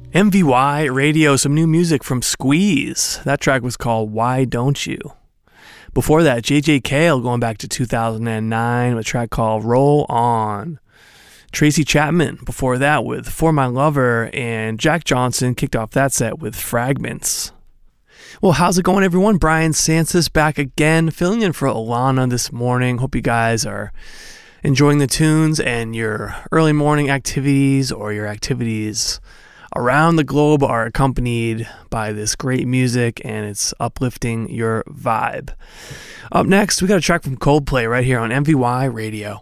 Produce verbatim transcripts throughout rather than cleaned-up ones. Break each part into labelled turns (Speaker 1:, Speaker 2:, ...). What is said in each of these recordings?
Speaker 1: M V Y Radio, some new music from Squeeze. That track was called Why Don't You? Before that, J J Cale going back to two thousand nine with a track called Roll On. Tracy Chapman before that with For My Lover, and Jack Johnson kicked off that set with Fragments. Well, how's it going, everyone? Brian Sansis back again, filling in for Alana this morning. Hope you guys are enjoying the tunes and your early morning activities or your activities around the globe are accompanied by this great music and it's uplifting your vibe. Up next, we got a track from Coldplay right here on M V Y Radio.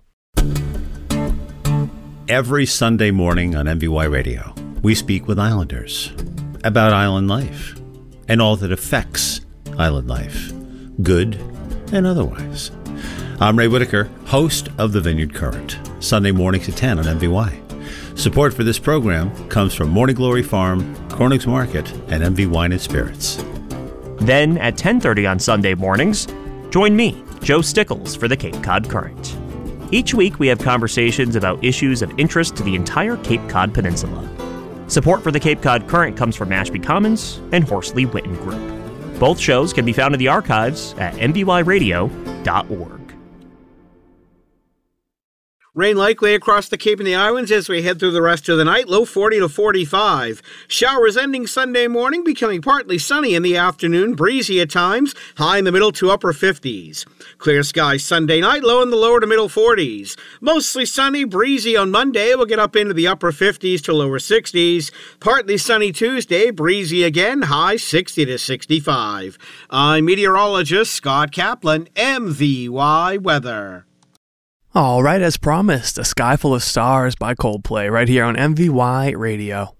Speaker 2: Every Sunday morning on M V Y Radio, we speak with Islanders about island life and all that affects island life, good and otherwise. I'm Ray Whitaker, host of The Vineyard Current, Sunday mornings at ten on M V Y. Support for this program comes from Morning Glory Farm, Corning's Market, and M V Wine and Spirits.
Speaker 3: Then at ten thirty on Sunday mornings, join me, Joe Stickles, for the Cape Cod Current. Each week we have conversations about issues of interest to the entire Cape Cod Peninsula. Support for the Cape Cod Current comes from Mashpee Commons and Horsley Witten Group. Both shows can be found in the archives at m v y radio dot org.
Speaker 4: Rain likely across the Cape and the Islands as we head through the rest of the night, low forty to forty-five. Showers ending Sunday morning, becoming partly sunny in the afternoon, breezy at times, high in the middle to upper fifties. Clear skies Sunday night, low in the lower to middle forties. Mostly sunny, breezy on Monday, we'll get up into the upper fifties to lower sixties. Partly sunny Tuesday, breezy again, high sixty to sixty-five. I'm meteorologist Scott Kaplan, M V Y Weather.
Speaker 1: All right, as promised, A Sky Full of Stars by Coldplay right here on M V Y Radio.